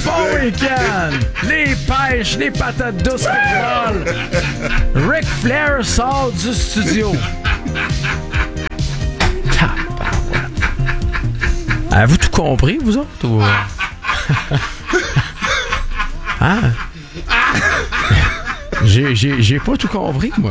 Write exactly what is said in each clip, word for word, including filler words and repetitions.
Bon week-end! Les pêches, les patates douces qui volent. Ric Flair sort du studio. Avez-vous tout compris, vous autres? Ou... hein? J'ai, j'ai, j'ai pas tout compris, moi.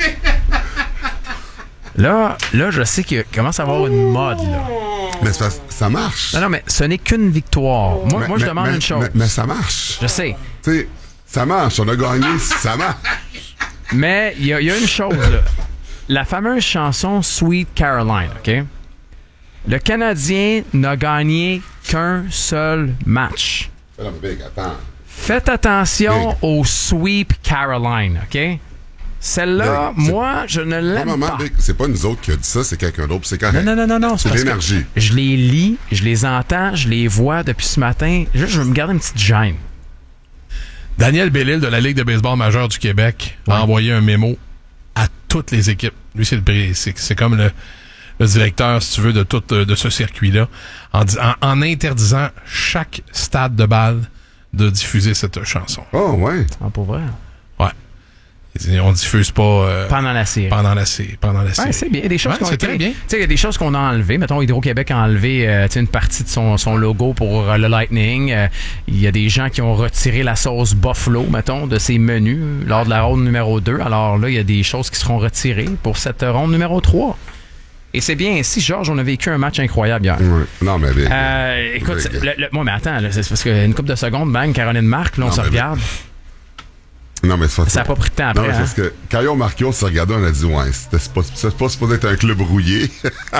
Là, là, je sais qu'il commence à avoir une mode, là. Mais ça, ça marche. Non, non, mais ce n'est qu'une victoire. Moi, mais, moi je mais, demande mais, une chose. Mais, mais ça marche. Je sais. Tu sais, ça marche. On a gagné, ça marche. Mais il y, y a une chose, là. La fameuse chanson Sweet Caroline, OK? Le Canadien n'a gagné qu'un seul match. Non, mais Big, attends. Faites attention Big. au Sweep Caroline, OK? Celle-là, Big, moi, je ne l'aime non, maman, pas. Big, c'est pas nous autres qui a dit ça, c'est quelqu'un d'autre, c'est correct. Non, non, non, non, non. C'est parce l'énergie. que Je les lis, je les entends, je les vois depuis ce matin. Juste, je veux me garder une petite gêne. Daniel Bellil de la Ligue de baseball majeure du Québec Ouais. a envoyé un mémo à toutes les équipes. Lui, c'est le pré- c'est, c'est comme le, le directeur, si tu veux, de tout de ce circuit-là, en, dis- en, en interdisant chaque stade de balle de diffuser cette chanson. Oh, ouais. Ah, pour vrai? Ouais. Il dit, on diffuse pas euh, Pendant la série. pendant la série. Pendant la série. Ouais, c'est bien. Des choses Ouais, qui ont c'est été- très bien. Tu sais, il y a des choses qu'on a enlevées. Mettons, Hydro-Québec a enlevé euh, tu sais, une partie de son, son logo pour euh, le Lightning. Euh, Il y a des gens qui ont retiré la sauce Buffalo, mettons, de ses menus euh, lors de la ronde numéro deux. Alors là, il y a des choses qui seront retirées pour cette ronde numéro trois. Et c'est bien ainsi, Georges, on a vécu un match incroyable hier. Ouais. Non, mais Big. Euh, écoute, Big. le, le, bon, mais attends, là, c'est parce qu'une couple de secondes, bang, Caroline marque, là, on Non, se mais- regarde. Non, mais c'est pas Ça n'a pas pris de temps Non, après. mais c'est hein. parce que quand Yo Marquio s'est regardé, on a dit, ouais, c'était c'est pas, c'est pas supposé être un club rouillé.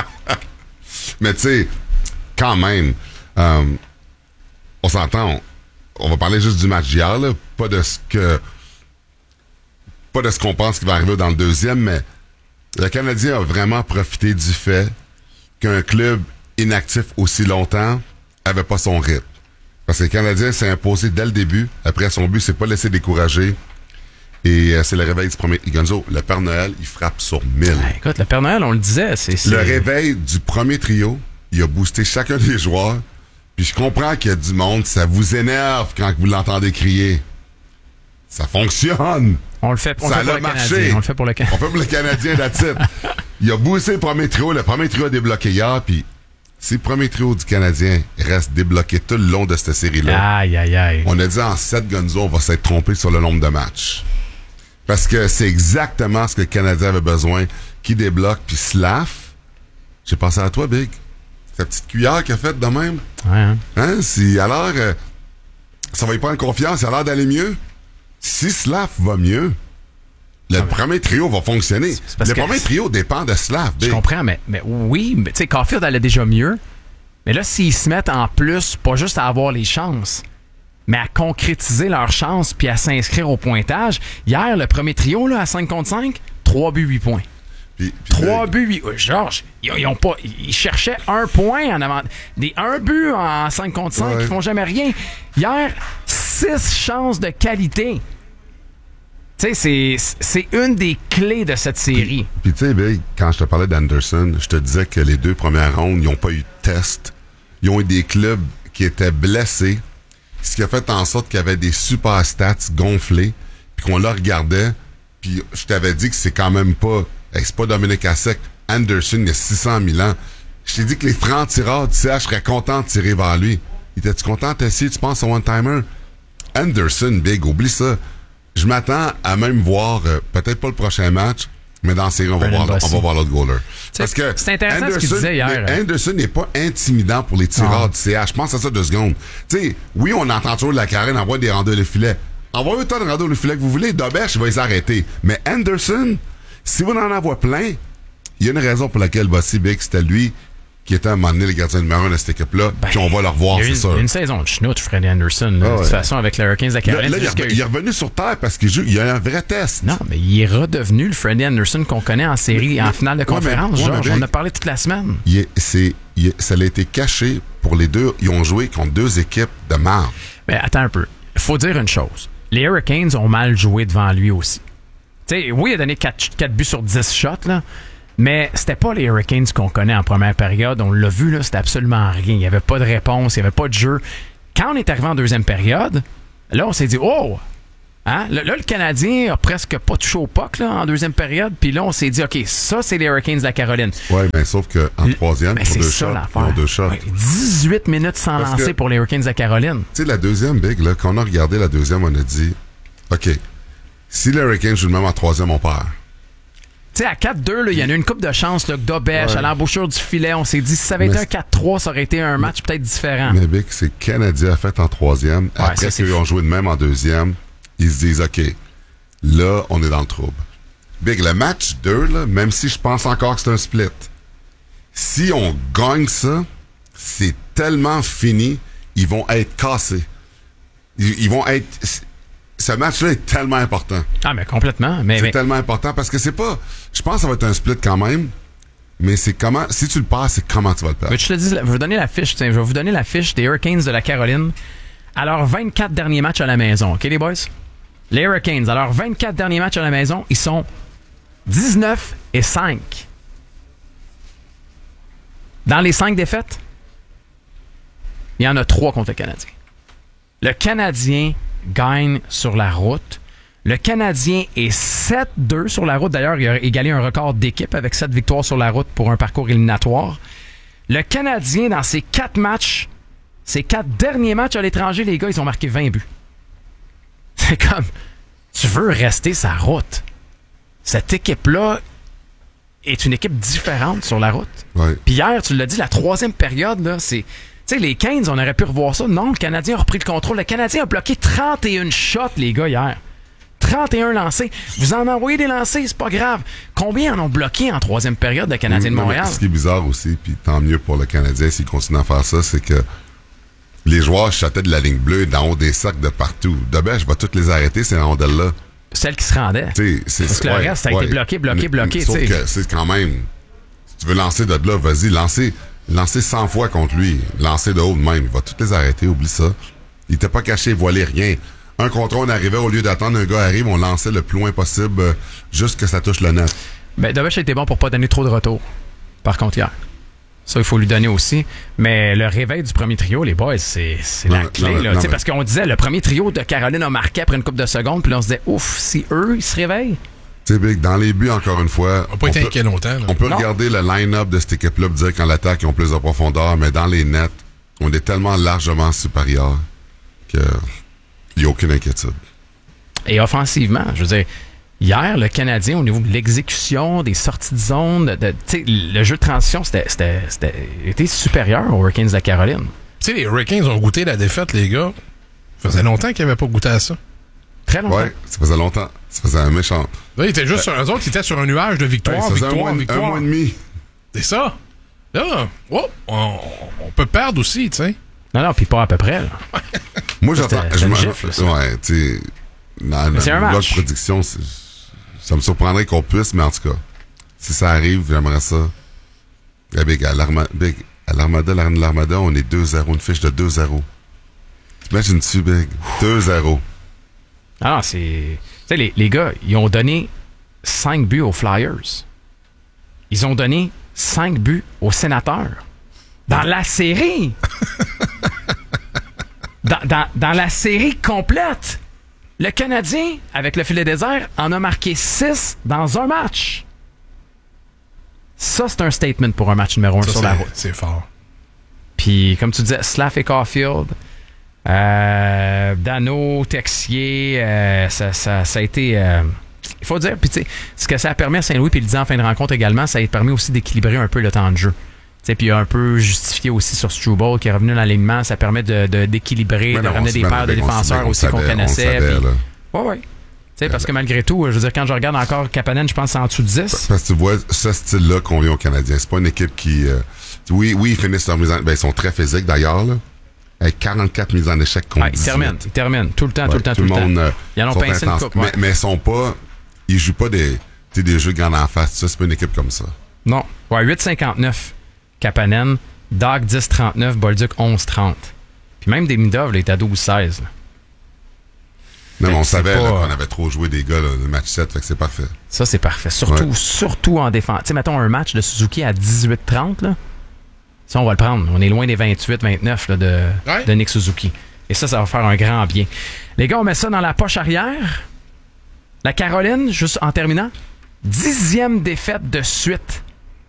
Mais tu sais, quand même, euh, on s'entend, on, on va parler juste du match d'hier, là, pas de ce que. Pas de ce qu'on pense qui va arriver dans le deuxième, mais le Canadien a vraiment profité du fait qu'un club inactif aussi longtemps avait pas son rythme. Parce que le Canadien s'est imposé dès le début. Après, son but, c'est pas laisser décourager. Et euh, c'est le réveil du premier. Gonzo, le Père Noël, il frappe sur mille. Ouais, écoute, le Père Noël, on le disait, c'est... c'est... Le réveil du premier trio, il a boosté chacun des joueurs. Puis je comprends qu'il y a du monde, ça vous énerve quand vous l'entendez crier. Ça fonctionne. On le fait, on Ça le fait pour a le marché. Canadien. On le fait pour le On Canadien. fait pour le Canadien, that's it. Il a boosté le premier trio. Le premier trio a débloqué hier. Puis si le premier trio du Canadien reste débloqué tout le long de cette série-là, Aïe, aïe, aïe. on a dit en sept Gonzo, on va s'être trompé sur le nombre de matchs. Parce que c'est exactement ce que le Canadien avait besoin. Qui débloque, puis Slav. J'ai pensé à toi, Big. Cette petite cuillère qu'il a faite de même. Ouais, hein? Hein? Si, alors, euh, ça va y prendre confiance. Ça a l'air d'aller mieux. Si Slav va mieux, le Ah, premier trio va fonctionner. c'est parce Le que- premier trio dépend de Slav, Je Big. comprends, mais, mais oui, mais tu sais, Caulfield allait déjà mieux. Mais là, s'ils se mettent en plus, pas juste à avoir les chances, mais à concrétiser leurs chances puis à s'inscrire au pointage. Hier, le premier trio, là, à cinq contre cinq, trois buts, huit points. Puis- puis trois Big, buts, huit... Euh, Georges, ils, ils ont pas... Ils cherchaient un point en avant... Des un but en cinq contre cinq, Ouais. ils font jamais rien. Hier, six chances de qualité. Tu sais, c'est, c'est une des clés de cette série. Puis tu sais, Big, quand je te parlais d'Anderson, je te disais que les deux premières rondes, ils n'ont pas eu de test. Ils ont eu des clubs qui étaient blessés, ce qui a fait en sorte qu'il y avait des super stats gonflés, puis qu'on le regardait, puis je t'avais dit que c'est quand même pas... Hey, c'est pas Dominique Hasek. Anderson, il y a six cent mille ans. Je t'ai dit que les francs-tireurs du C H seraient contents de tirer vers lui. Étais-tu content d'essayer, tu penses, un one-timer? Anderson, Big, oublie ça. Je m'attends à même voir, euh, peut-être pas le prochain match, mais dans la série, on va Brandon voir, Bossy. on va voir l'autre goaler. C'est- Parce que c'est intéressant ce qu'il Anderson- disait hier. mais Anderson n'est pas intimidant pour les tireurs Non. du C H. Je pense à ça deux secondes. Tu sais, oui, on entend toujours de la carène, envoie des randonneurs le filet. Envoyez autant de randonneurs le filet que vous voulez. Doberge, il va les arrêter. Mais Anderson, si vous en avez plein, il y a une raison pour laquelle Bossy, Big, c'était lui qui était à un moment donné le gardien numéro un de cette équipe-là, puis on va le revoir, Ben, Il y a c'est eu une, sûr. une saison de schnout, Freddy Anderson. là, Ah de toute ouais. façon, avec les Hurricanes de Là, Caroline. là, il, est c'est juste revenu, que- il est revenu sur terre parce qu'il joue, il y a un vrai test. Non, mais il est redevenu le Freddie Anderson qu'on connaît en série, Mais- en mais- finale de ouais, mais- conférence. ouais, Georges, mais- on en a parlé toute la semaine. Il est- c'est, il est- ça a été caché pour les deux. Ils ont joué contre deux équipes de marde. Mais attends un peu. Faut dire une chose. Les Hurricanes ont mal joué devant lui aussi. Tu sais, oui, il a donné quatre buts sur dix shots, là. Mais c'était pas les Hurricanes qu'on connaît en première période. On l'a vu, là, c'était absolument rien. Il n'y avait pas de réponse, il n'y avait pas de jeu. quand on est arrivé en deuxième période, là, on s'est dit, oh! Hein? Là, là, le Canadien a presque pas touché au puck là, en deuxième période. Puis là, on s'est dit, OK, ça, c'est les Hurricanes de la Caroline. Oui, mais sauf qu'en troisième, ben, pour deux c'est ça, shots, l'affaire. ils ont deux shots. Ouais, dix-huit minutes sans Parce lancer que, pour les Hurricanes de la Caroline. Tu sais, la deuxième, Big, là, quand on a regardé la deuxième, on a dit, OK, si les Hurricanes jouent le même en troisième, on perd. Tu sais, à quatre deux, il y en a une coupe de chance, là, que Dobèche, Ouais. à l'embouchure du filet, on s'est dit, si ça avait Mais été un quatre trois, ça aurait été un match peut-être différent. Mais Big, c'est Canadien a fait en troisième. Ouais, Après ça, c'est qu'ils ont joué de même en deuxième, ils se disent, OK, là, on est dans le trouble. Big, le match deux, là, même si je pense encore que c'est un split, si on gagne ça, c'est tellement fini, ils vont être cassés. Ils, ils vont être... Ce match-là est tellement important. Ah, mais complètement. Mais, C'est mais- tellement important parce que c'est pas... Je pense que ça va être un split quand même, mais c'est comment... Si tu le perds, c'est comment tu vas le perdre. mais je te dis, je vais vous donner la fiche, tiens, je vais vous donner la fiche des Hurricanes de la Caroline à leurs vingt-quatre derniers matchs à la maison. OK, les boys? Les Hurricanes, à leurs vingt-quatre derniers matchs à la maison, ils sont dix-neuf et cinq. Dans les cinq défaites, il y en a trois contre le Canadien. Le Canadien gagne sur la route. Le Canadien est sept deux sur la route. D'ailleurs, il a égalé un record d'équipe avec sept victoires sur la route pour un parcours éliminatoire. Le Canadien, dans ses quatre matchs, ses quatre derniers matchs à l'étranger, les gars, ils ont marqué vingt buts. C'est comme, tu veux rester sa route. Cette équipe-là est une équipe différente sur la route. Ouais. Puis hier, tu l'as dit, la troisième période, là, c'est... Tu sais, les quinze, on aurait pu revoir ça. Non, le Canadien a repris le contrôle. Le Canadien a bloqué trente et un shots, les gars, hier. trente et un lancés. Vous en envoyez des lancés, c'est pas grave. Combien en ont bloqué en troisième période, le Canadien de Non, mais Montréal? Ce qui est bizarre aussi, puis tant mieux pour le Canadien s'il continue à faire ça, c'est que les joueurs chataient de la ligne bleue d'en haut des sacs de partout. Debèche va toutes les arrêter, ces rondelles-là. Celle qui se rendait. T'sais, c'est, Parce que le ouais, reste, ça a été ouais. bloqué, bloqué, Mais- bloqué, Sauf t'sais. que c'est quand même... Si tu veux lancer de là, vas-y, lancer, lancer cent fois contre lui. Lancer de haut de même. Il va toutes les arrêter, oublie ça. Il était pas caché, voilé, rien. Un contre un, on arrivait, au lieu d'attendre un gars arrive, on lançait le plus loin possible, euh, juste que ça touche le net. Ben, Dobèche a été bon pour pas donner trop de retour. Par contre, hier. Ça, il faut lui donner aussi. Mais le réveil du premier trio, les boys, c'est, c'est la Non, clé. non, là. non, Tu sais, mais- Parce qu'on disait, le premier trio de Caroline a marqué après une couple de secondes, puis là, on se disait, ouf, si eux, ils se réveillent. Tu sais, Big, dans les buts, encore une fois... On n'a pas été peut- inquiet longtemps. là. On peut Non. regarder le line-up de cette équipe-là et dire qu'en l'attaque, ils ont plus de profondeur, mais dans les nets, on est tellement largement supérieur qu'il n'y a aucune inquiétude. Et offensivement, je veux dire, hier, le Canadien, au niveau de l'exécution, des sorties de zone, de, de- tu sais, le jeu de transition, c'était, c'était, c'était était supérieur aux Hurricanes de la Caroline. Tu sais, les Hurricanes ont goûté la défaite, les gars. Ça faisait longtemps qu'ils n'avaient pas goûté à ça. Très longtemps. Ouais, ça faisait longtemps. Ça faisait un méchant. Là, ils étaient juste sur, eux autres, ils étaient sur un nuage de Ouais, victoire, ça faisait un victoire, mois, un victoire. mois et demi. C'est ça. Là, oh, on, on peut perdre aussi, tu sais. Non, non, puis pas à peu près. Là. Moi, C'était- j'attends. c'était je une me- gifle, là, ça. Ouais, tu sais. Dans Mais c'est un le bloc match. de prédiction, c'est- ça me surprendrait qu'on puisse, mais en tout cas, si ça arrive, j'aimerais ça. Eh, Big, à l'Arma- Big, à l'Armada, l'Arène de l'Armada, on est deux zéro, une fiche de deux zéro. T'imagines-tu, Big? deux zéro. Ah non, c'est... Tu sais, les, les gars, ils ont donné cinq buts aux Flyers. Ils ont donné cinq buts aux Sénateurs. Dans la série! dans, dans, dans la série complète! Le Canadien, avec le filet désert, en a marqué six dans un match. Ça, c'est un statement pour un match numéro un Ça, sur c'est- la route. C'est fort. Puis, comme tu disais, Slav et Caulfield, euh, Dano, Texier, euh, ça, ça, ça a été... euh, il faut dire, puis tu sais, ce que ça a permis à Saint-Louis, puis il le dit en fin de rencontre également, ça a permis aussi d'équilibrer un peu le temps de jeu. Tu sais, puis il a un peu justifié aussi sur Struble qui est revenu dans l'alignement, ça permet de, de- d'équilibrer, Mais de non, ramener on des se- paires de on se- défenseurs on aussi qu'on savait, on connaissait. savait, puis- là. Ouais, ouais. Tu sais, parce que malgré tout, je veux dire, quand je regarde encore Kapanen, je pense que c'est en dessous de dix. Parce que tu vois, ce style-là qu'on vient aux Canadiens, c'est pas une équipe qui... euh, oui, oui, ils finissent leur mise en... Ben, ils sont très physiques, d'ailleurs, là. Avec quarante-quatre mises en échec contre Ouais, ils dix-huit. terminent, ils terminent. Tout le temps, tout Ouais, le temps, tout, le monde, temps. euh, Ils en ont sont pincé une intenses. coupe, mais, ouais. mais ils sont pas... Ils jouent pas des, tu sais, des jeux grande en face. Ça, c'est pas une équipe comme ça. Non. Ouais, huit cinquante-neuf Kapanen, Dog dix trente-neuf, Bolduc onze trente. Puis même Demidov, là, il est à douze seize. là. Non, mais on c'est savait pas, là, euh, qu'on avait trop joué des gars, là, le match sept, fait que c'est parfait. Ça, c'est parfait. Surtout, Ouais. surtout en défense. Tu sais, mettons un match de Suzuki à dix-huit trente, là. Ça, on va le prendre. On est loin des vingt-huit vingt-neuf là, de, Ouais. de Nick Suzuki. Et ça, ça va faire un grand bien. Les gars, on met ça dans la poche arrière. La Caroline, juste en terminant, dixième défaite de suite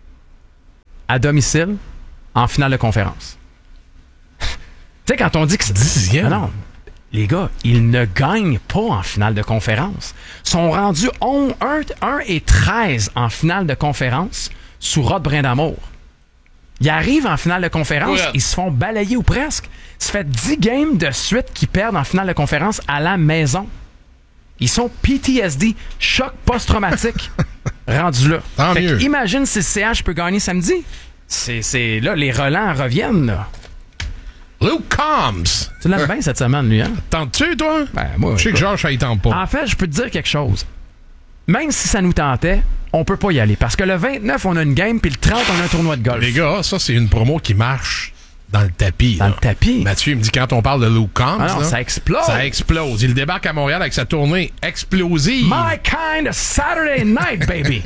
à domicile en finale de conférence. Tu sais, quand on dit que c'est Dixième? Ah non, les gars, ils ne gagnent pas en finale de conférence. Ils sont rendus un et treize en finale de conférence sous Rod Brindamour. Ils arrivent en finale de conférence, Ouais. ils se font balayer ou presque. Ça fait dix games de suite qu'ils perdent en finale de conférence à la maison. Ils sont P T S D, choc post-traumatique, rendus là. Tant Fait mieux. que imagine si le C H peut gagner samedi. C'est, c'est là, les relents reviennent, là. Luke Combs. Tu l'aimes bien cette semaine, lui, hein? Tentes-tu, toi? Ben, moi, Je sais que écoute. Georges, ça y tente pas. En fait, je peux te dire quelque chose. Même si ça nous tentait, on peut pas y aller. Parce que le vingt-neuf, on a une game, puis le trente, on a un tournoi de golf. Les gars, ça, c'est une promo qui marche dans le tapis. Dans là. le tapis. Mathieu, il me dit quand on parle de Luke Combs, Ah non, là, ça explose. ça explose. Il débarque à Montréal avec sa tournée explosive. My kind of Saturday night, baby.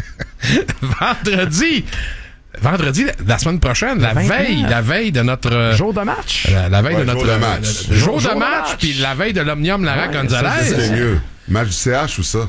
Vendredi. Vendredi, la- la semaine prochaine, la vingt-neuf. veille, la veille de notre... euh, Jour de match. la, la veille Ouais, de notre... jour de euh, match. le- le jour, Jour de de match, match. puis la veille de l'Omnium Lara Ouais, Gonzalez. ça, C'est mieux. Match du C H ou ça?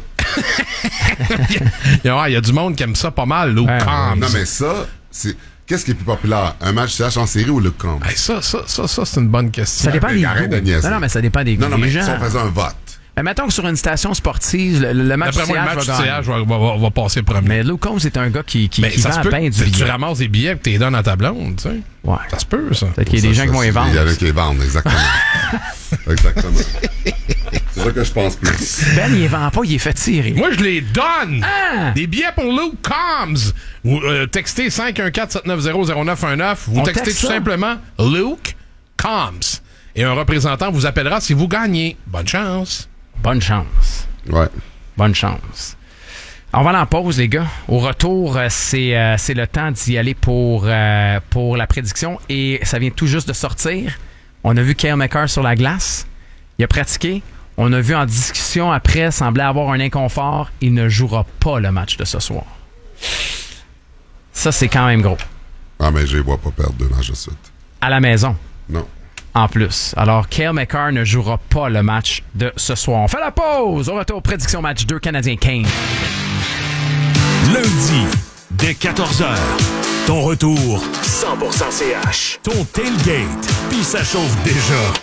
Il y a- il y a du monde qui aime ça pas mal, Luke Ouais, Combs. Non, mais ça, c'est. Qu'est-ce qui est plus populaire? Un match C H en série ou le Combs? Hey, ça, ça, ça, ça, c'est une bonne question. Ça dépend mais des arrête goûts. de niaiser. Non, non, mais ça dépend des goûts Non, non, des mais gens. si on faisait un vote. Mais mettons que sur une station sportive, le, le match D'après du moi, C le H match va du C gagner. H va, va, va passer premier. Mais Luke Combs est un gars qui, qui, Mais qui ça se vend peut bien que du tu, tu billet. ramasses des billets et tu les donnes à ta blonde, tu sais. Ouais. Ça se peut, ça. Peut-être qu'il y a des Ça, gens qui ça, vont y c'est- vendre. Il y en a qui les vendent, exactement. Exactement. C'est ça que je pense plus. Ben, il les vend pas, il est fait tirer. Moi, je les donne! Ah! Des billets pour Luke Combs! Vous euh, textez cinq un quatre sept neuf zéro zéro neuf un neuf. Vous On textez texte tout ça. simplement Luke Combs. Et un représentant vous appellera si vous gagnez. Bonne chance! Bonne chance. Ouais. Bonne chance. On va aller en pause, les gars. Au retour, euh, c'est, euh, c'est le temps d'y aller pour, euh, pour la prédiction. Et ça vient tout juste de sortir. On a vu Cale Makar sur la glace. Il a pratiqué. On a vu en discussion après, semblait avoir un inconfort. Il ne jouera pas le match de ce soir. Ça, c'est quand même gros. Ah, mais je les vois pas perdre deux matchs de suite. À la maison, Non. en plus. Alors, Cale Makar ne jouera pas le match de ce soir. On fait la pause. Au retour, prédiction match deux, Canadien-Kane. Lundi, dès quatorze heures, ton retour cent pour cent C H. Ton tailgate, puis ça chauffe déjà.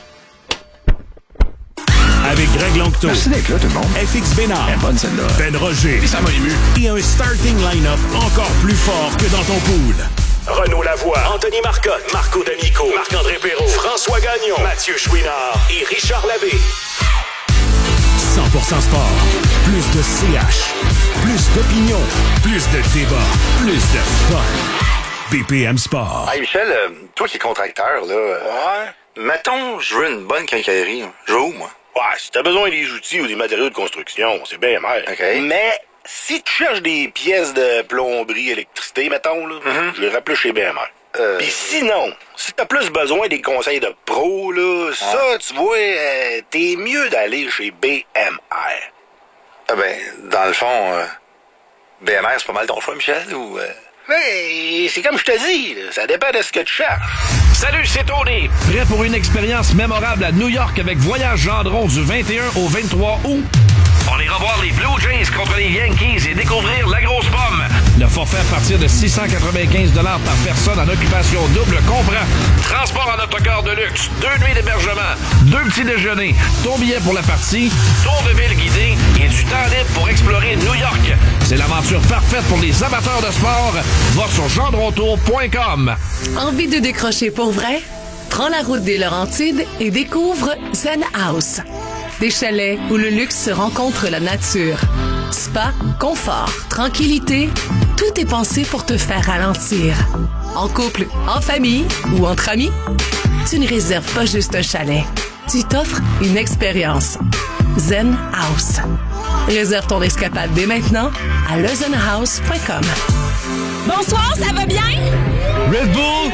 Avec Greg Longto, Merci d'être là, tout le monde. F X Bénard, Elle est bonne, celle-là. Ben Roger Ça m'a ému. et un starting line-up encore plus fort que dans ton pool. Renaud Lavoie, Anthony Marcotte, Marco D'Amico, Marc-André Perrault, François Gagnon, Mathieu Chouinard et Richard Labbé. cent pour cent sport. Plus de C H. Plus d'opinion. Plus de débat. Plus de fun. B P M Sport. Hey Michel, euh, toi qui es contracteur, là. euh, ouais. Mettons, je veux une bonne quincaillerie. Je veux où, moi? Ouais, si t'as besoin des outils ou des matériaux de construction, c'est bien mal. OK. Mais si tu cherches des pièces de plomberie, électricité, mettons, là, je les rappelle chez B M R. Euh. Puis sinon, si t'as plus besoin des conseils de pro, là, ça, tu vois, euh, t'es mieux d'aller chez B M R. Ah ben, dans le fond, euh, B M R, c'est pas mal ton choix, Michel, ou... euh? Mais c'est comme je te dis, là, ça dépend de ce que tu cherches. Salut, c'est Tony. Prêt pour une expérience mémorable à New York avec Voyage Gendron du vingt et un au vingt-trois août? On ira voir les Blue Jays contre les Yankees et découvrir la grosse pomme. Le forfait à partir de six cent quatre-vingt-quinze dollars par personne en occupation double comprend transport en autocar de luxe, deux nuits d'hébergement, deux petits déjeuners, ton billet pour la partie, tour de ville guidé et du temps libre pour explorer New York. C'est l'aventure parfaite pour les amateurs de sport. Va sur gendrontour point com. Envie de décrocher pour vrai? Prends la route des Laurentides et découvre Zen House. Des chalets où le luxe se rencontre la nature. Spa, confort, tranquillité, tout est pensé pour te faire ralentir. En couple, en famille ou entre amis, tu ne réserves pas juste un chalet. Tu t'offres une expérience. Zen House. Réserve ton escapade dès maintenant à le zen house point com. Bonsoir, ça va bien? Red Bull, un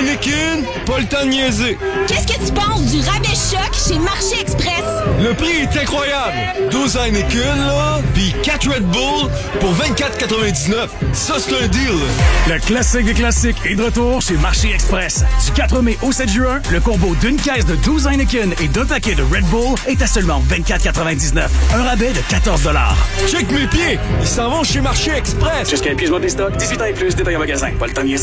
Heineken, pas le temps de niaiser. Qu'est-ce que tu penses du rabais choc chez Marché Express? Le prix est incroyable. douze Heineken, là, pis quatre Red Bull pour vingt-quatre quatre-vingt-dix-neuf. Ça, c'est un deal. Le classique des classiques est de retour chez Marché Express. Du quatre mai au sept juin, le combo d'une caisse de douze Heineken et d'un paquet de Red Bull est à seulement vingt-quatre quatre-vingt-dix-neuf. Un rabais de quatorze dollars. Check mes pieds. Ils s'en vont chez Marché Express. Jusqu'à épuisement des stocks, dix-huit ans et plus, détail en magasin. Pas le temps de niaiser.